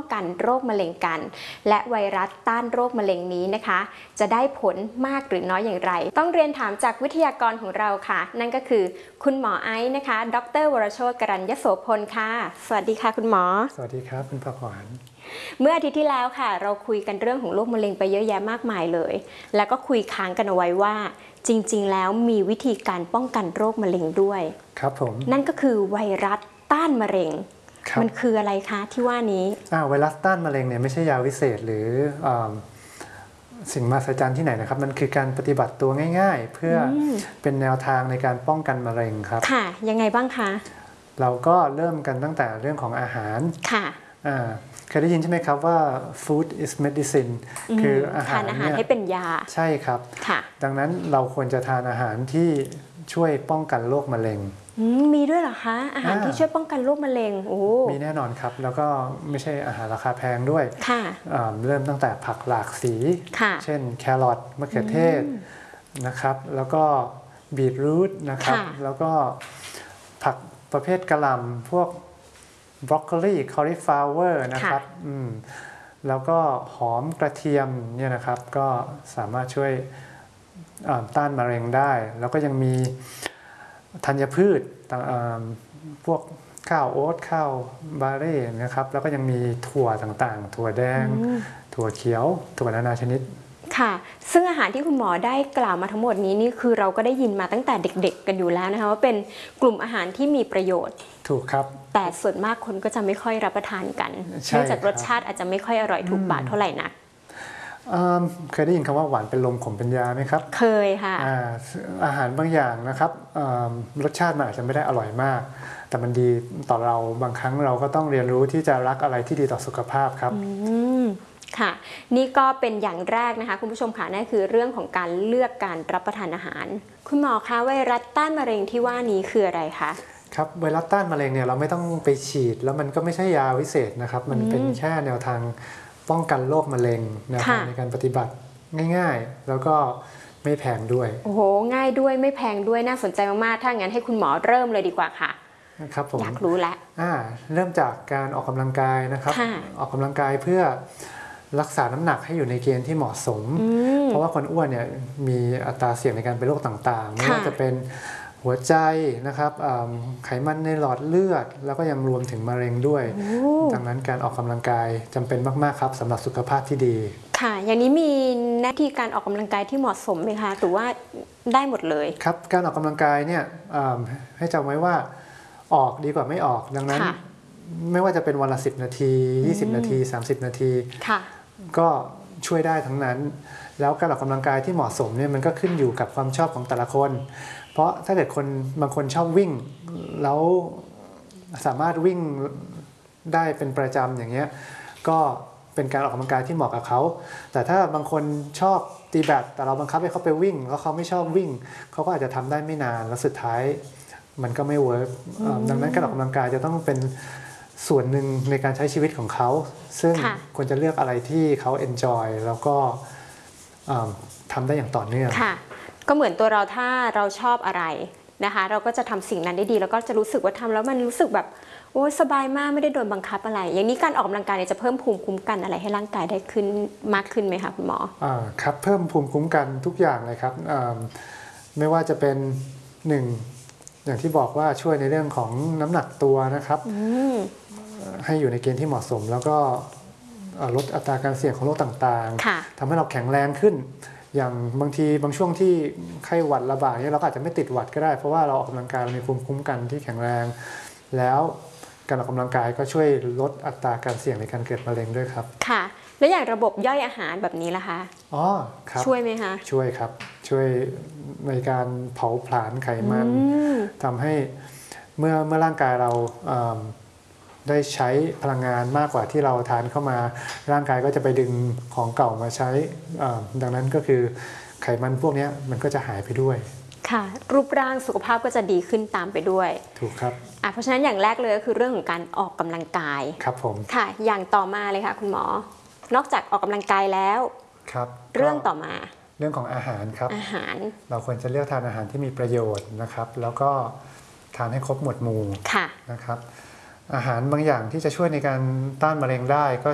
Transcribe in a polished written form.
กันโรคมะเร็งกันและไวรัสต้านโรคมะเร็งนี้นะคะจะได้ผลมากหรือน้อยอย่างไรต้องเรียนถามจากวิทยากรของเราค่ะนั่นก็คือคุณหมอไอซ์นะคะดร.วรโชติ กรัญญโสพลค่ะสวัสดีค่ะคุณหมอสวัสดีครับคุณผักหวานเมื่ออาทิตย์ที่แล้วค่ะเราคุยกันเรื่องของโรคมะเร็งไปเยอะแยะมากมายเลยแล้วก็คุยค้างกันเอาไว้ว่าจริงๆแล้วมีวิธีการป้องกันโรคมะเร็งด้วยครับผมนั่นก็คือไวรัสต้านมะเร็งมันคืออะไรคะที่ว่านี้ไวรัสต้านมะเร็งเนี่ยไม่ใช่ยาวิเศษหรือสิ่งมหัศจรรย์ที่ไหนนะครับมันคือการปฏิบัติตัวง่ายๆเพื่อเป็นแนวทางในการป้องกันมะเร็งครับค่ะยังไงบ้างคะเราก็เริ่มกันตั้งแต่เรื่องของอาหารค่ะเคยได้ยินใช่ไหมครับว่า food is medicine คืออาหารทานอาหารให้เป็นยาใช่ครับค่ะดังนั้นเราควรจะทานอาหารที่ช่วยป้องกันโรคมะเร็งมีด้วยเหรอคะอาหารที่ช่วยป้องกันโรคมะเร็งโอ้มีแน่นอนครับแล้วก็ไม่ใช่อาหารราคาแพงด้วยค่ะเริ่มตั้งแต่ผักหลากสีเช่นแครอทมะเขือเทศนะครับแล้วก็บีทรูทนะครับแล้วก็ผักประเภทกะหล่ำพวกบรอกโคลีคอลิฟลาวเวอร์นะครับแล้วก็หอมกระเทียมเนี่ยนะครับก็สามารถช่วยต้านมะเร็งได้แล้วก็ยังมีธัญพืชพวกข้าวโอ๊ตข้าวบาเร่นะครับแล้วก็ยังมีถั่วต่างๆถั่วแดงถั่วเขียวถั่วนานาชนิดค่ะซึ่งอาหารที่คุณหมอได้กล่าวมาทั้งหมดนี้นี่คือเราก็ได้ยินมาตั้งแต่เด็กๆกันอยู่แล้วนะคะว่าเป็นกลุ่มอาหารที่มีประโยชน์ถูกครับแต่ส่วนมากคนก็จะไม่ค่อยรับประทานกันเนื่องจากรสชาติอาจจะไม่ค่อยอร่อยถูกปากเท่าไหร่นักเคยได้ยินคำว่าหวานเป็นลมขมเป็นยาไหมครับเคยค่ะอาหารบางอย่างนะครับรสชาติมันอาจจะไม่ได้อร่อยมากแต่มันดีต่อเราบางครั้งเราก็ต้องเรียนรู้ที่จะรักอะไรที่ดีต่อสุขภาพครับค่ะนี่ก็เป็นอย่างแรกนะคะคุณผู้ชมค่ะนั่นคือเรื่องของการเลือกการรับประทานอาหารคุณหมอคะไวรัสต้านมะเร็งที่ว่านี้คืออะไรคะครับไวรัสต้านมะเร็งเนี่ยเราไม่ต้องไปฉีดแล้วมันก็ไม่ใช่ยาวิเศษนะครับมันเป็นแค่แนวทางป้องกันโรคมะเร็งนะครับในการปฏิบัติง่ายๆแล้วก็ไม่แพงด้วยโอ้โหง่ายด้วยไม่แพงด้วยน่าสนใจมากๆถ้างั้นให้คุณหมอเริ่มเลยดีกว่าค่ะครับผมอยากรู้แล้วเริ่มจากการออกกำลังกายนะครับออกกำลังกายเพื่อรักษาน้ำหนักให้อยู่ในเกณฑ์ที่เหมาะสมเพราะว่าคนอ้วนเนี่ยมีอัตราเสี่ยงในการเป็นโรคต่างๆไม่ว่าจะเป็นหัวใจนะครับไขมันในหลอดเลือดแล้วก็ยังรวมถึงมะเร็งด้วยดังนั้นการออกกำลังกายจำเป็นมากๆครับสำหรับสุขภาพที่ดีค่ะอย่างนี้มีหน้าที่การออกกำลังกายที่เหมาะสมไหมคะหรือว่าได้หมดเลยครับการออกกำลังกายเนี่ยให้จำไว้ว่าออกดีกว่าไม่ออกดังนั้นไม่ว่าจะเป็นวันละ10 นาที20 นาที30 นาทีก็ช่วยได้ทั้งนั้นแล้วการออกกำลังกายที่เหมาะสมเนี่ยมันก็ขึ้นอยู่กับความชอบของแต่ละคนเพราะถ้าเกิดบางคนชอบวิ่งแล้วสามารถวิ่งได้เป็นประจำอย่างเงี้ยก็เป็นการออกกำลังกายที่เหมาะกับเขาแต่ถ้าบางคนชอบตีแบดแต่เราบังคับให้เขาไปวิ่งแล้วเขาไม่ชอบวิ่งเขาก็อาจจะทำได้ไม่นานแล้วสุดท้ายมันก็ไม่เวิร์กดังนั้นการออกกำลังกายจะต้องเป็นส่วนหนึ่งในการใช้ชีวิตของเขาซึ่งควรจะเลือกอะไรที่เขาเอนจอยแล้วก็ทำได้อย่างต่อเนื่องก็เหมือนตัวเราถ้าเราชอบอะไรนะคะเราก็จะทำสิ่งนั้นได้ดีแล้วก็จะรู้สึกว่าทำแล้วมันรู้สึกแบบโอ้สบายมากไม่ได้โดนบังคับอะไรอย่างนี้การออกกำลังกายจะเพิ่มภูมิคุ้มกันอะไรให้ร่างกายได้ขึ้นมากขึ้นไหมคะคุณหมอครับเพิ่มภูมิคุ้มกันทุกอย่างเลยครับไม่ว่าจะเป็นหนึ่งอย่างที่บอกว่าช่วยในเรื่องของน้ำหนักตัวนะครับให้อยู่ในเกณฑ์ที่เหมาะสมแล้วก็ลดอัตราการเสี่ยงของโรคต่างๆทำให้เราแข็งแรงขึ้นอย่างบางทีบางช่วงที่ไข้หวัดระบาดเนี่ยเราอาจจะไม่ติดหวัดก็ได้เพราะว่าเราออกกำลังกายมีภูมิคุ้มกันที่แข็งแรงแล้วการออกกำลังกายก็ช่วยลดอัตราการเสี่ยงในการเกิดมะเร็งด้วยครับค่ะแล้วอย่างระบบย่อยอาหารแบบนี้ล่ะคะครับช่วยไหมคะช่วยครับช่วยในการเผาผลาญไขมันทำให้เมื่อร่างกายเราได้ใช้พลังงานมากกว่าที่เราทานเข้ามาร่างกายก็จะไปดึงของเก่ามาใช้ดังนั้นก็คือไขมันพวกนี้มันก็จะหายไปด้วยค่ะรูปร่างสุขภาพก็จะดีขึ้นตามไปด้วยถูกครับเพราะฉะนั้นอย่างแรกเลยก็คือเรื่องของการออกกำลังกายครับผมค่ะอย่างต่อมาเลยค่ะคุณหมอนอกจากออกกำลังกายแล้วครับเรื่องต่อมาเรื่องของอาหารครับอาหารเราควรจะเลือกทานอาหารที่มีประโยชน์นะครับแล้วก็ทานให้ครบหมวดหมู่นะครับอาหารบางอย่างที่จะช่วยในการต้านมะเร็งได้ก็